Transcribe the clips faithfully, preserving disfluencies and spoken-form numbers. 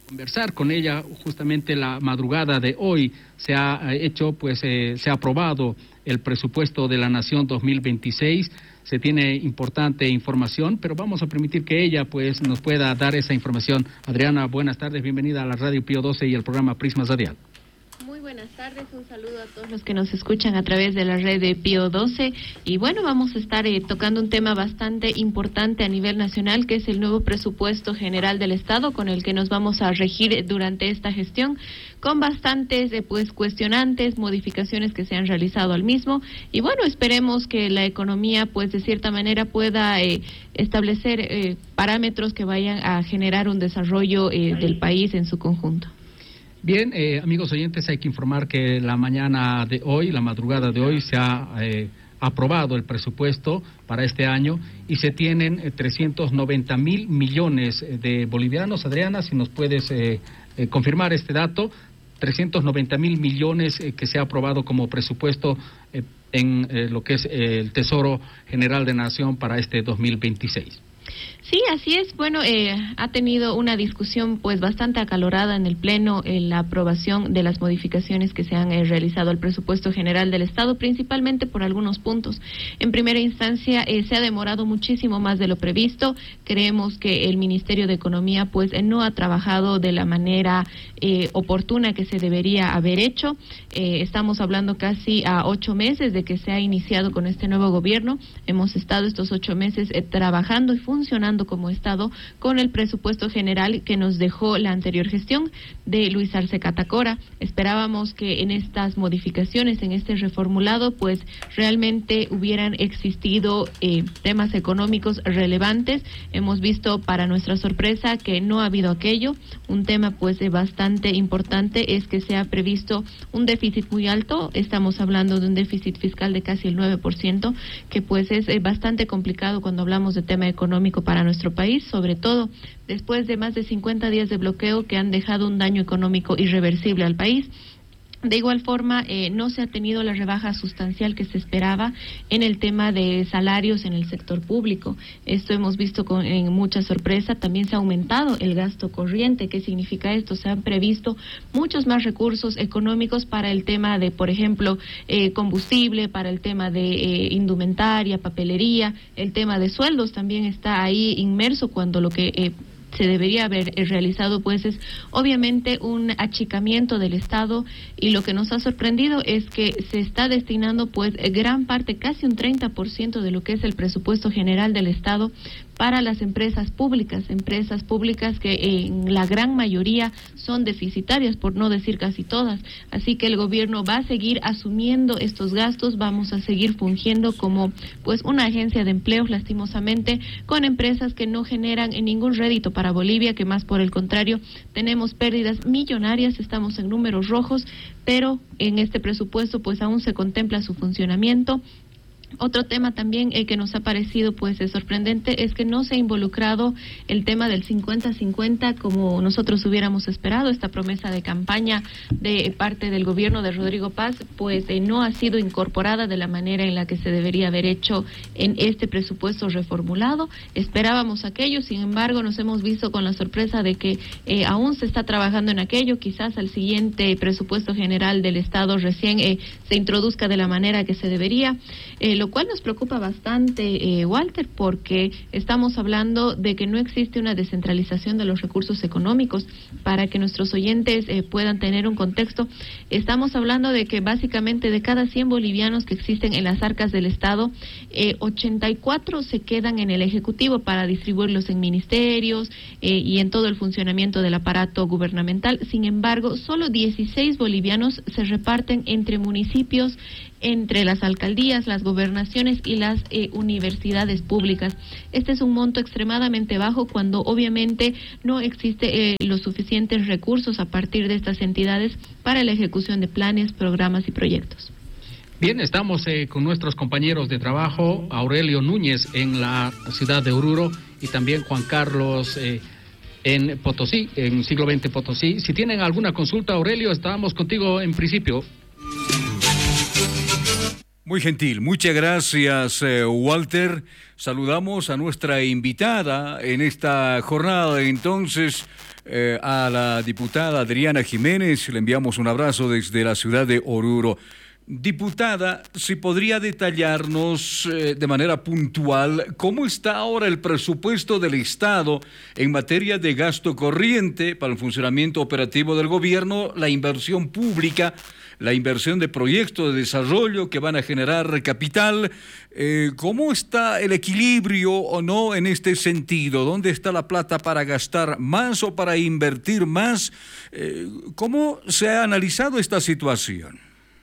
conversar con ella. Justamente la madrugada de hoy se ha hecho, pues eh, se ha aprobado el presupuesto de la Nación dos mil veintiséis. Se tiene importante información, pero vamos a permitir que ella pues nos pueda dar esa información. Adriana, buenas tardes, bienvenida a la Radio Pío doce y el programa Prisma Radial. Muy buenas tardes, un saludo a todos los que nos escuchan a través de la red de Pío doce. Y bueno, vamos a estar eh, tocando un tema bastante importante a nivel nacional, que es el nuevo presupuesto general del Estado, con el que nos vamos a regir durante esta gestión, con bastantes eh, pues cuestionantes, modificaciones que se han realizado al mismo. Y bueno, esperemos que la economía pues de cierta manera pueda eh, establecer eh, parámetros que vayan a generar un desarrollo eh, del país en su conjunto. Bien, eh, amigos oyentes, hay que informar que la mañana de hoy, la madrugada de hoy, se ha eh, aprobado el presupuesto para este año y se tienen eh, trescientos noventa mil millones de bolivianos. Adriana, si nos puedes eh, eh, confirmar este dato, trescientos noventa mil millones eh, que se ha aprobado como presupuesto eh, en eh, lo que es eh, el Tesoro General de Nación para este dos mil veintiséis. Sí, así es. Bueno, eh, ha tenido una discusión pues bastante acalorada en el Pleno en la aprobación de las modificaciones que se han eh, realizado al presupuesto general del Estado, principalmente por algunos puntos. En primera instancia, eh, se ha demorado muchísimo más de lo previsto. Creemos que el Ministerio de Economía pues eh, no ha trabajado de la manera eh, oportuna que se debería haber hecho. Eh, estamos hablando casi a ocho meses de que se ha iniciado con este nuevo gobierno. Hemos estado estos ocho meses eh, trabajando y funcionando como Estado con el presupuesto general que nos dejó la anterior gestión de Luis Arce Catacora. Esperábamos que en estas modificaciones, en este reformulado, pues realmente hubieran existido eh, temas económicos relevantes. Hemos visto, para nuestra sorpresa, que no ha habido aquello. Un tema pues eh, bastante importante es que se ha previsto un déficit muy alto. Estamos hablando de un déficit fiscal de casi el nueve por ciento, que pues es eh, bastante complicado cuando hablamos de tema económico para nuestro país, sobre todo después de más de cincuenta días de bloqueo que han dejado un daño económico irreversible al país. De igual forma, eh, no se ha tenido la rebaja sustancial que se esperaba en el tema de salarios en el sector público. Esto hemos visto con en mucha sorpresa. También se ha aumentado el gasto corriente. ¿Qué significa esto? Se han previsto muchos más recursos económicos para el tema de, por ejemplo, eh, combustible, para el tema de eh, indumentaria, papelería. El tema de sueldos también está ahí inmerso, cuando lo que Eh, se debería haber realizado pues es obviamente un achicamiento del Estado, y lo que nos ha sorprendido es que se está destinando pues gran parte, casi un treinta por ciento de lo que es el presupuesto general del Estado para las empresas públicas, empresas públicas que en la gran mayoría son deficitarias, por no decir casi todas. Así que el gobierno va a seguir asumiendo estos gastos, vamos a seguir fungiendo como pues una agencia de empleos, lastimosamente, con empresas que no generan ningún rédito para Bolivia, que más por el contrario tenemos pérdidas millonarias, estamos en números rojos, pero en este presupuesto pues aún se contempla su funcionamiento. Otro tema también eh, que nos ha parecido pues eh, sorprendente es que no se ha involucrado el tema del cincuenta cincuenta como nosotros hubiéramos esperado. Esta promesa de campaña de parte del gobierno de Rodrigo Paz pues eh, no ha sido incorporada de la manera en la que se debería haber hecho en este presupuesto reformulado. Esperábamos aquello, sin embargo nos hemos visto con la sorpresa de que eh, aún se está trabajando en aquello. Quizás al siguiente presupuesto general del Estado recién eh, se introduzca de la manera que se debería. Eh, lo cual nos preocupa bastante, eh, Walter, porque estamos hablando de que no existe una descentralización de los recursos económicos. Para que nuestros oyentes eh, puedan tener un contexto, estamos hablando de que básicamente de cada cien bolivianos que existen en las arcas del Estado, eh, ochenta y cuatro se quedan en el Ejecutivo para distribuirlos en ministerios eh, y en todo el funcionamiento del aparato gubernamental. Sin embargo, solo dieciséis bolivianos se reparten entre municipios, entre las alcaldías, las gobernaciones y las eh, universidades públicas. Este es un monto extremadamente bajo, cuando obviamente no existe eh, los suficientes recursos a partir de estas entidades para la ejecución de planes, programas y proyectos. Bien, estamos eh, con nuestros compañeros de trabajo, Aurelio Núñez en la ciudad de Oruro y también Juan Carlos eh, en Potosí, en Siglo veinte Potosí. Si tienen alguna consulta, Aurelio, estábamos contigo en principio. Muy gentil, muchas gracias, eh, Walter. Saludamos a nuestra invitada en esta jornada, entonces, eh, a la diputada Adriana Jiménez. Le enviamos un abrazo desde la ciudad de Oruro. Diputada, si podría detallarnos eh, de manera puntual cómo está ahora el presupuesto del Estado en materia de gasto corriente para el funcionamiento operativo del gobierno, la inversión pública, la inversión de proyectos de desarrollo que van a generar capital. Eh, ¿Cómo está el equilibrio o no en este sentido? ¿Dónde está la plata para gastar más o para invertir más? Eh, ¿Cómo se ha analizado esta situación?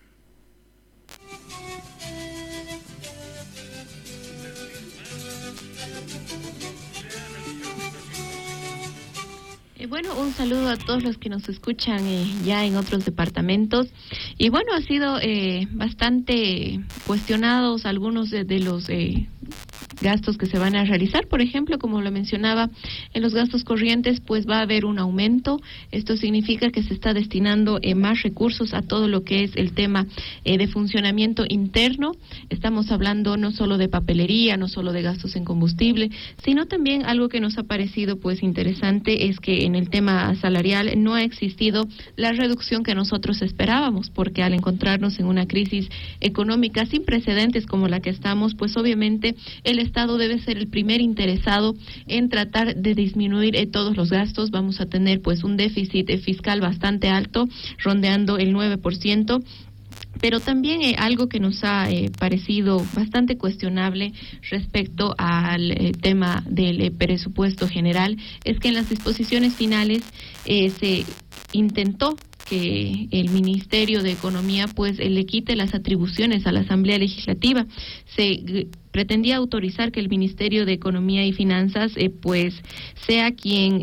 Bueno, un saludo a todos los que nos escuchan eh, ya en otros departamentos. Y bueno, ha sido eh, bastante cuestionados algunos de, de los eh, gastos que se van a realizar. Por ejemplo, como lo mencionaba, en los gastos corrientes pues va a haber un aumento. Esto significa que se está destinando eh, más recursos a todo lo que es el tema eh, de funcionamiento interno. Estamos hablando no solo de papelería, no solo de gastos en combustible, sino también algo que nos ha parecido pues interesante es que en el tema salarial no ha existido la reducción que nosotros esperábamos, porque al encontrarnos en una crisis económica sin precedentes como la que estamos, pues obviamente el Estado debe ser el primer interesado en tratar de disminuir eh, todos los gastos. Vamos a tener pues un déficit eh, fiscal bastante alto, rondeando el nueve por ciento. Pero también eh, algo que nos ha eh, parecido bastante cuestionable respecto al eh, tema del eh, presupuesto general es que en las disposiciones finales eh, se intentó que el Ministerio de Economía pues eh, le quite las atribuciones a la Asamblea Legislativa. Se eh, pretendía autorizar que el Ministerio de Economía y Finanzas eh, pues sea quien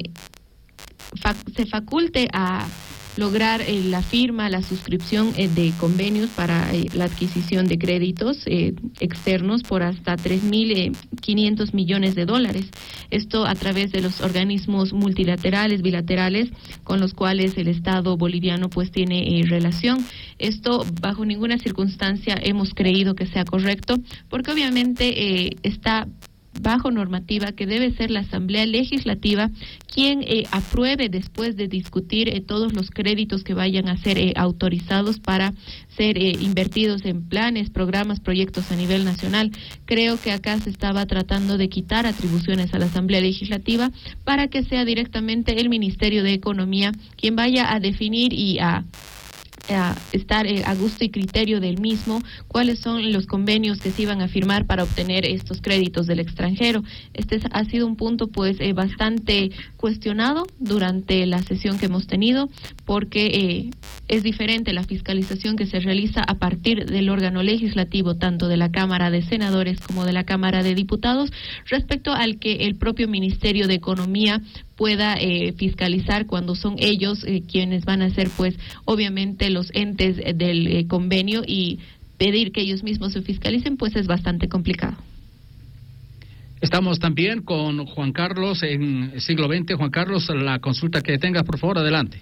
fac- se faculte a lograr eh, la firma, la suscripción eh, de convenios para eh, la adquisición de créditos eh, externos por hasta tres mil quinientos millones de dólares. Esto a través de los organismos multilaterales, bilaterales, con los cuales el Estado boliviano pues tiene eh, relación. Esto bajo ninguna circunstancia hemos creído que sea correcto, porque obviamente eh, está bajo normativa que debe ser la Asamblea Legislativa quien eh, apruebe después de discutir eh, todos los créditos que vayan a ser eh, autorizados para ser eh, invertidos en planes, programas, proyectos a nivel nacional. Creo que acá se estaba tratando de quitar atribuciones a la Asamblea Legislativa para que sea directamente el Ministerio de Economía quien vaya a definir y a a estar eh, a gusto y criterio del mismo cuáles son los convenios que se iban a firmar para obtener estos créditos del extranjero. Este ha sido un punto pues eh, bastante cuestionado durante la sesión que hemos tenido, porque eh, es diferente la fiscalización que se realiza a partir del órgano legislativo, tanto de la Cámara de Senadores como de la Cámara de Diputados, respecto al que el propio Ministerio de Economía pueda eh, fiscalizar cuando son ellos eh, quienes van a ser pues obviamente los entes del eh, convenio, y pedir que ellos mismos se fiscalicen pues es bastante complicado. Estamos también con Juan Carlos en Siglo veinte. Juan Carlos, la consulta que tengas, por favor, adelante.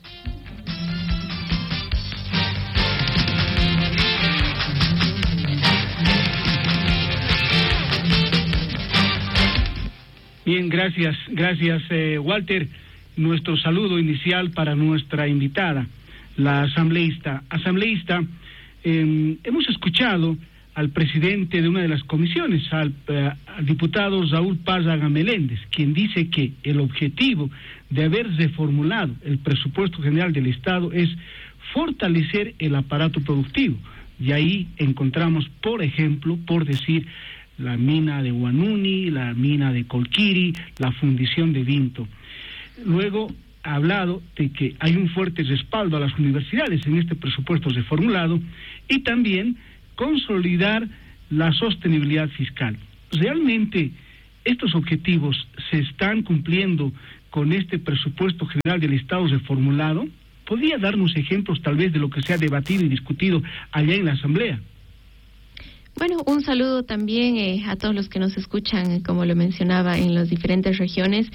Bien, gracias, gracias eh, Walter. Nuestro saludo inicial para nuestra invitada, la asambleísta. Asambleísta, eh, hemos escuchado al presidente de una de las comisiones, al, eh, al diputado Saúl Párraga Meléndez, quien dice que el objetivo de haber reformulado el presupuesto general del Estado es fortalecer el aparato productivo. Y ahí encontramos, por ejemplo, por decir, la mina de Huanuni, la mina de Colquiri, la fundición de Vinto. Luego ha hablado de que hay un fuerte respaldo a las universidades en este presupuesto reformulado, y también consolidar la sostenibilidad fiscal. ¿Realmente estos objetivos se están cumpliendo con este presupuesto general del Estado reformulado? ¿Podría darnos ejemplos tal vez de lo que se ha debatido y discutido allá en la Asamblea? Bueno, un saludo también eh, a todos los que nos escuchan, como lo mencionaba, en las diferentes regiones.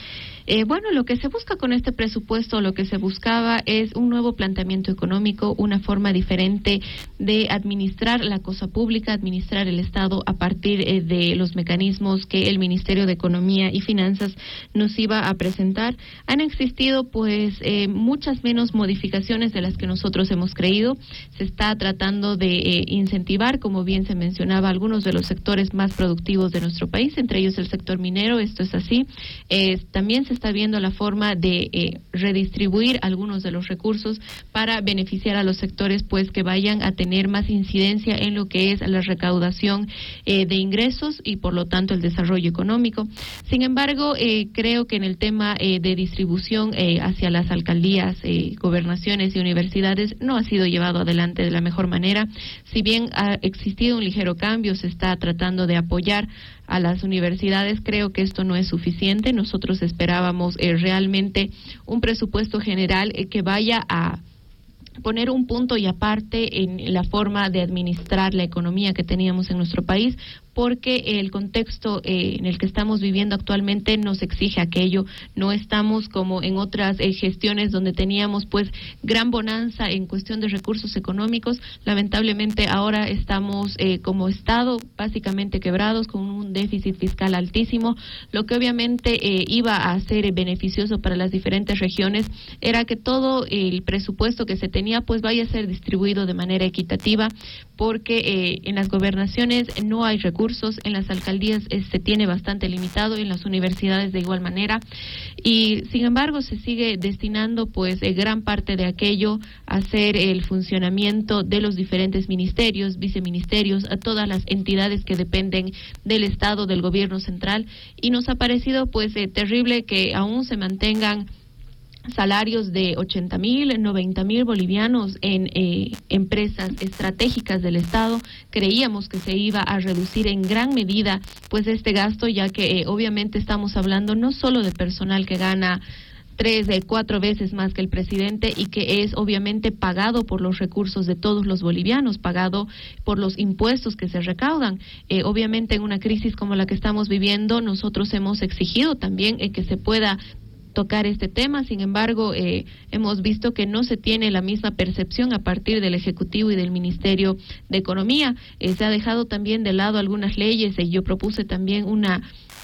Eh, bueno, lo que se busca con este presupuesto, lo que se buscaba es un nuevo planteamiento económico, una forma diferente de administrar la cosa pública, administrar el Estado a partir eh, de los mecanismos que el Ministerio de Economía y Finanzas nos iba a presentar. Han existido pues eh, muchas menos modificaciones de las que nosotros hemos creído. Se está tratando de eh, incentivar, como bien se mencionaba, algunos de los sectores más productivos de nuestro país, entre ellos el sector minero. Esto es así. Eh, también se está viendo la forma de eh, redistribuir algunos de los recursos para beneficiar a los sectores pues que vayan a tener más incidencia en lo que es la recaudación eh, de ingresos y por lo tanto el desarrollo económico. Sin embargo, eh, creo que en el tema eh, de distribución eh, hacia las alcaldías, eh, gobernaciones y universidades no ha sido llevado adelante de la mejor manera. Si bien ha existido un ligero cambio, se está tratando de apoyar a las universidades, creo que esto no es suficiente. Nosotros esperábamos eh, realmente un presupuesto general eh, que vaya a poner un punto y aparte en la forma de administrar la economía que teníamos en nuestro país, porque el contexto eh, en el que estamos viviendo actualmente nos exige aquello. No estamos como en otras eh, gestiones donde teníamos pues gran bonanza en cuestión de recursos económicos. Lamentablemente ahora estamos eh, como Estado básicamente quebrados con un déficit fiscal altísimo. Lo que obviamente eh, iba a ser beneficioso para las diferentes regiones era que todo el presupuesto que se tenía pues vaya a ser distribuido de manera equitativa, porque eh, en las gobernaciones no hay recursos, en las alcaldías eh, se tiene bastante limitado, en las universidades de igual manera, y sin embargo se sigue destinando pues eh, gran parte de aquello a hacer el funcionamiento de los diferentes ministerios, viceministerios, a todas las entidades que dependen del Estado, del gobierno central, y nos ha parecido pues eh, terrible que aún se mantengan salarios de ochenta mil, noventa mil bolivianos en eh, empresas estratégicas del Estado. Creíamos que se iba a reducir en gran medida pues este gasto, ya que eh, obviamente estamos hablando no solo de personal que gana tres, de cuatro veces más que el presidente y que es obviamente pagado por los recursos de todos los bolivianos, pagado por los impuestos que se recaudan. Eh, obviamente en una crisis como la que estamos viviendo, nosotros hemos exigido también eh, que se pueda tocar este tema. Sin embargo, eh, hemos visto que no se tiene la misma percepción a partir del Ejecutivo y del Ministerio de Economía. Eh, se ha dejado también de lado algunas leyes, y yo propuse también una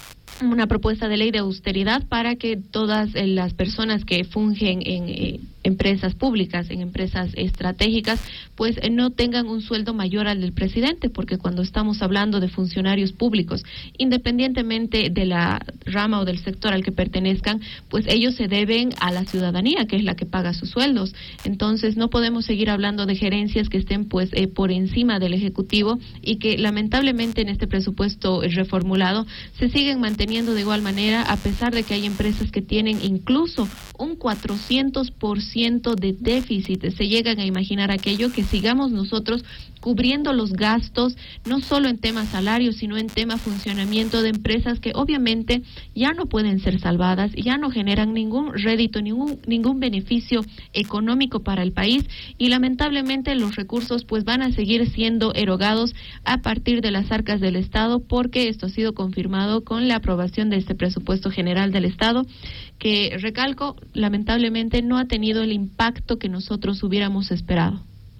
una propuesta de ley de austeridad para que todas eh, las personas que fungen en eh, empresas públicas, en empresas estratégicas, pues eh, no tengan un sueldo mayor al del presidente, porque cuando estamos hablando de funcionarios públicos, independientemente de la rama o del sector al que pertenezcan, pues ellos se deben a la ciudadanía, que es la que paga sus sueldos. Entonces no podemos seguir hablando de gerencias que estén pues eh, por encima del Ejecutivo y que lamentablemente en este presupuesto eh, reformulado se siguen manteniendo de igual manera, a pesar de que hay empresas que tienen incluso un cuatrocientos por ciento de déficit. Se llegan a imaginar aquello, que sigamos nosotros cubriendo los gastos, no solo en temas salarios, sino en tema funcionamiento de empresas que obviamente ya no pueden ser salvadas, ya no generan ningún rédito, ningún ningún beneficio económico para el país, y lamentablemente los recursos pues van a seguir siendo erogados a partir de las arcas del Estado, porque esto ha sido confirmado con la aprobación de este presupuesto general del Estado, que, recalco, lamentablemente no ha tenido el impacto que nosotros hubiéramos esperado.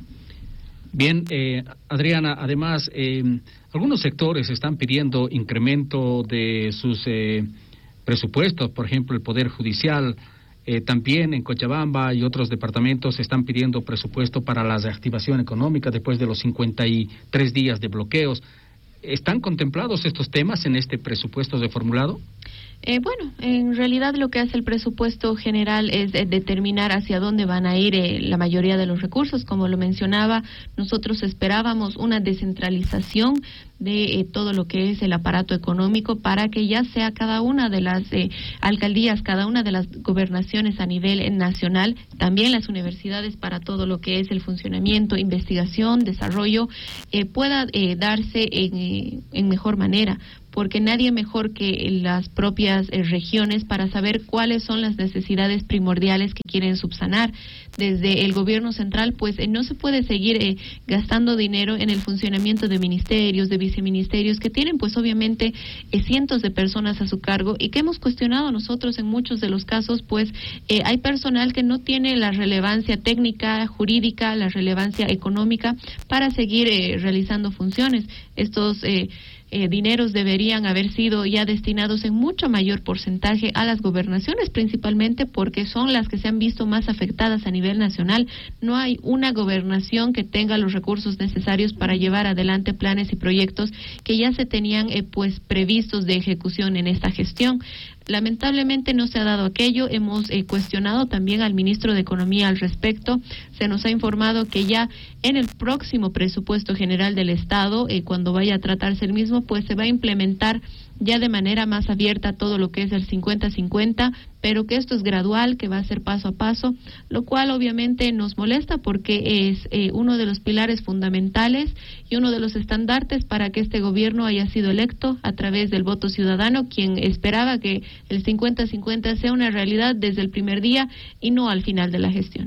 Bien, eh, Adriana, además, eh, algunos sectores están pidiendo incremento de sus eh, presupuestos, por ejemplo, el Poder Judicial, eh, también en Cochabamba y otros departamentos están pidiendo presupuesto para la reactivación económica después de los cincuenta y tres días de bloqueos. ¿Están contemplados estos temas en este presupuesto reformulado? Eh, bueno, en realidad lo que hace el presupuesto general es eh, determinar hacia dónde van a ir eh, la mayoría de los recursos. Como lo mencionaba, nosotros esperábamos una descentralización de eh, todo lo que es el aparato económico, para que ya sea cada una de las eh, alcaldías, cada una de las gobernaciones a nivel eh, nacional, también las universidades, para todo lo que es el funcionamiento, investigación, desarrollo, eh, pueda eh, darse en, eh, en mejor manera. porque nadie mejor que las propias eh, regiones para saber cuáles son las necesidades primordiales que quieren subsanar. Desde el gobierno central, pues eh, no se puede seguir eh, gastando dinero en el funcionamiento de ministerios, de viceministerios, que tienen pues obviamente eh, cientos de personas a su cargo y que hemos cuestionado nosotros en muchos de los casos, pues eh, hay personal que no tiene la relevancia técnica, jurídica, la relevancia económica para seguir eh, realizando funciones. Estos eh, Eh, dineros deberían haber sido ya destinados en mucho mayor porcentaje a las gobernaciones, principalmente porque son las que se han visto más afectadas a nivel nacional. No hay una gobernación que tenga los recursos necesarios para llevar adelante planes y proyectos que ya se tenían eh, pues previstos de ejecución en esta gestión. Lamentablemente no se ha dado aquello. Hemos eh, cuestionado también al ministro de Economía al respecto. Se nos ha informado que ya en el próximo presupuesto general del Estado, eh, cuando vaya a tratarse el mismo, pues se va a implementar ya de manera más abierta todo lo que es el cincuenta cincuenta, pero que esto es gradual, que va a ser paso a paso, lo cual obviamente nos molesta porque es eh, uno de los pilares fundamentales y uno de los estandartes para que este gobierno haya sido electo a través del voto ciudadano, quien esperaba que el cincuenta cincuenta sea una realidad desde el primer día y no al final de la gestión.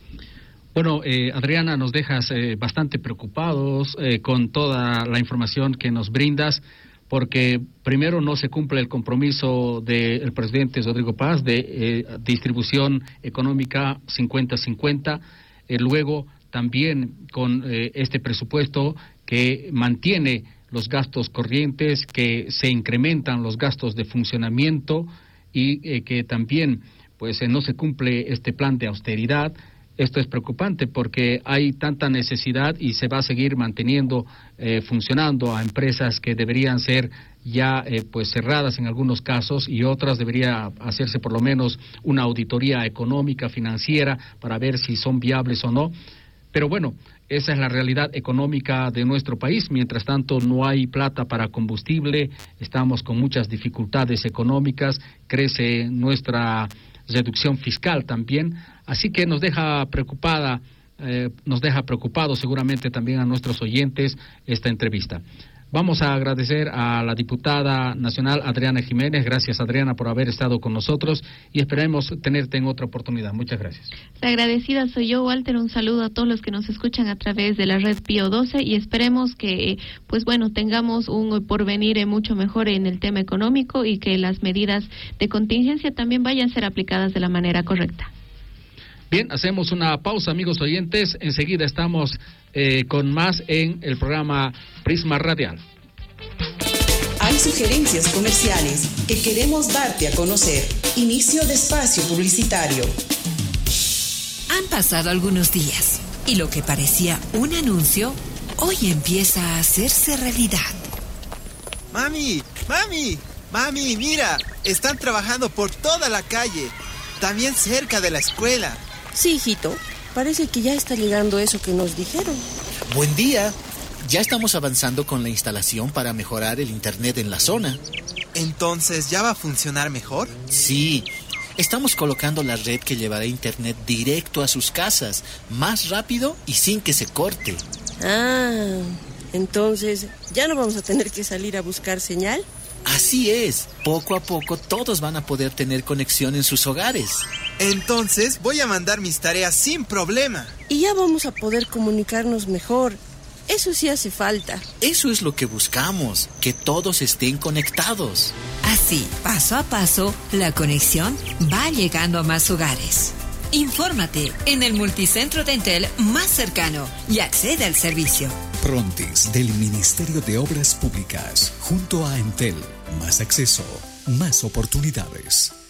Bueno, eh, Adriana, nos dejas eh, bastante preocupados eh, con toda la información que nos brindas, porque primero no se cumple el compromiso del presidente Rodrigo Paz de eh, distribución económica cincuenta cincuenta, eh, luego también con eh, este presupuesto que mantiene los gastos corrientes, que se incrementan los gastos de funcionamiento y eh, que también pues eh, no se cumple este plan de austeridad. Esto es preocupante porque hay tanta necesidad y se va a seguir manteniendo, eh, funcionando a empresas que deberían ser ya eh, pues cerradas en algunos casos y otras debería hacerse por lo menos una auditoría económica, financiera, para ver si son viables o no. Pero bueno, esa es la realidad económica de nuestro país. Mientras tanto, no hay plata para combustible, estamos con muchas dificultades económicas, crece nuestra reducción fiscal también, así que nos deja preocupada, eh, nos deja preocupados seguramente también a nuestros oyentes esta entrevista. Vamos a agradecer a la diputada nacional Adriana Jiménez. Gracias, Adriana, por haber estado con nosotros y esperemos tenerte en otra oportunidad. Muchas gracias. La agradecida soy yo, Walter. Un saludo a todos los que nos escuchan a través de la red Pío doce y esperemos que, pues bueno, tengamos un porvenir mucho mejor en el tema económico y que las medidas de contingencia también vayan a ser aplicadas de la manera correcta. Bien, hacemos una pausa, amigos oyentes. Enseguida estamos eh, con más en el programa Prisma Radial. Hay sugerencias comerciales que queremos darte a conocer. Inicio de espacio publicitario. Han pasado algunos días y lo que parecía un anuncio hoy empieza a hacerse realidad. Mami, mami, mami, mira, están trabajando por toda la calle, también cerca de la escuela. Sí, hijito, parece que ya está llegando eso que nos dijeron. Buen día. Ya estamos avanzando con la instalación para mejorar el internet en la zona. ¿Entonces ya va a funcionar mejor? Sí, estamos colocando la red que llevará internet directo a sus casas, más rápido y sin que se corte. Ah, entonces, ¿ya no vamos a tener que salir a buscar señal? Así es, poco a poco todos van a poder tener conexión en sus hogares. Entonces voy a mandar mis tareas sin problema. Y ya vamos a poder comunicarnos mejor. Eso sí hace falta. Eso es lo que buscamos, que todos estén conectados. Así, paso a paso, la conexión va llegando a más hogares. Infórmate en el multicentro de Entel más cercano y accede al servicio. Prontis del Ministerio de Obras Públicas, junto a Entel. Más acceso, más oportunidades.